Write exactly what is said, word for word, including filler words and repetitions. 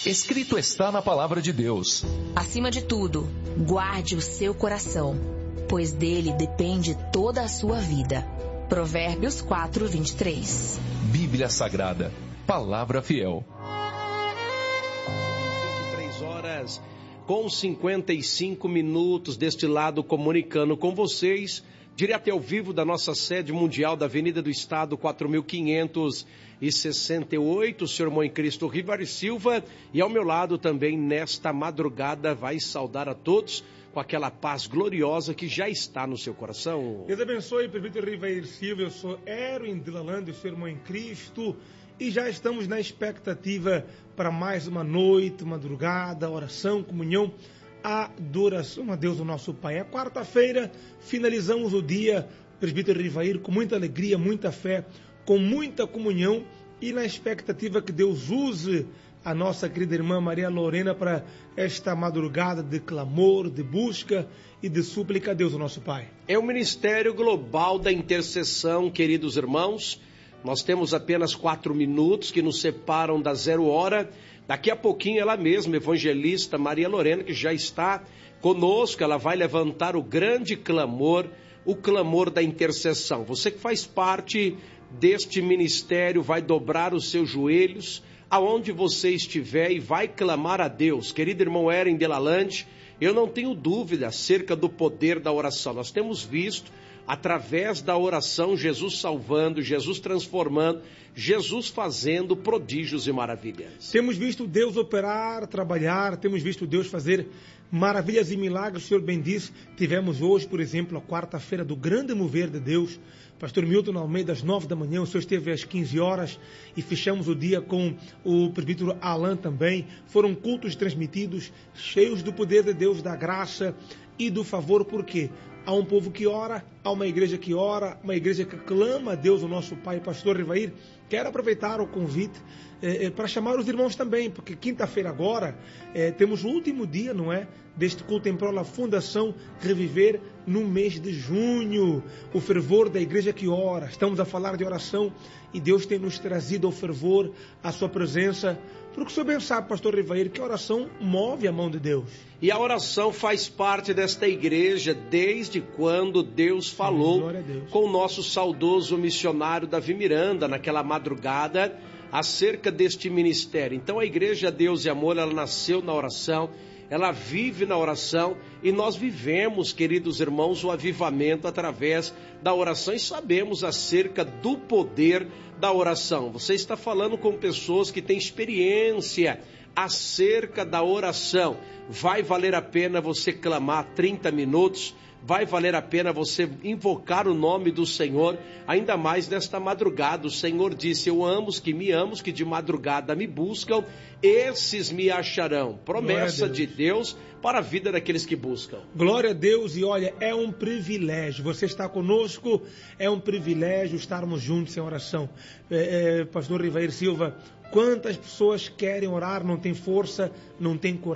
Escrito está na palavra de Deus. Acima de tudo, guarde o seu coração, pois dele depende toda a sua vida. Provérbios quatro, vinte e três. Bíblia Sagrada, palavra fiel. três horas com cinquenta e cinco minutos deste lado, comunicando com vocês, direto ao vivo da nossa sede mundial da Avenida do Estado, quatro mil quinhentos e sessenta e oito, o senhor Mãe Cristo Rivari Silva, e ao meu lado também nesta madrugada vai saudar a todos com aquela paz gloriosa que já está no seu coração. Deus abençoe, presbítero Rivari Silva, eu sou Erwin de Lalande, o senhor Mãe Cristo, e já estamos na expectativa para mais uma noite, madrugada, oração, comunhão, adoração a Deus, o nosso Pai. É quarta-feira, finalizamos o dia, presbítero Rivair, com muita alegria, muita fé, com muita comunhão e na expectativa que Deus use a nossa querida irmã Maria Lorena para esta madrugada de clamor, de busca e de súplica a Deus, o nosso Pai. É o Ministério Global da Intercessão, queridos irmãos. Nós temos apenas quatro minutos que nos separam da zero hora. Daqui a pouquinho ela mesma, evangelista Maria Lorena, que já está conosco, ela vai levantar o grande clamor, o clamor da intercessão. Você que faz parte deste ministério vai dobrar os seus joelhos, aonde você estiver, e vai clamar a Deus. Querido irmão Eren de Lalande, eu não tenho dúvida acerca do poder da oração. Nós temos visto, através da oração, Jesus salvando, Jesus transformando, Jesus fazendo prodígios e maravilhas. Temos visto Deus operar, trabalhar, temos visto Deus fazer maravilhas e milagres. O Senhor bem disse, tivemos hoje, por exemplo, a quarta-feira do grande mover de Deus. Pastor Milton Almeida, às nove da manhã, o Senhor esteve às quinze horas e fechamos o dia com o presbítero Alain também. Foram cultos transmitidos, cheios do poder de Deus, da graça e do favor, por quê? Há um povo que ora, há uma igreja que ora, uma igreja que clama a Deus, o nosso Pai. Pastor Rivair, quero aproveitar o convite eh, eh, para chamar os irmãos também, porque quinta-feira agora eh, temos o último dia, não é? Deste culto em prol da Fundação Reviver no mês de junho. O fervor da igreja que ora. Estamos a falar de oração e Deus tem nos trazido ao fervor, a sua presença. Porque o senhor bem sabe, pastor Rivair, que a oração move a mão de Deus. E a oração faz parte desta igreja desde quando Deus falou Deus. com o nosso saudoso missionário Davi Miranda, naquela madrugada, acerca deste ministério. Então a igreja Deus e Amor, ela nasceu na oração, ela vive na oração e nós vivemos, queridos irmãos, o avivamento através da oração e sabemos acerca do poder da oração. Você está falando com pessoas que têm experiência acerca da oração. Vai valer a pena você clamar trinta minutos, vai valer a pena você invocar o nome do Senhor, ainda mais nesta madrugada. O Senhor disse, eu amo os que me amam, que de madrugada me buscam, esses me acharão. Promessa de Deus para a vida daqueles que buscam. Glória a Deus, e olha, é um privilégio, você está conosco, é um privilégio estarmos juntos em oração. É, é, pastor Rivair Silva, quantas pessoas querem orar, não tem força, não tem coragem.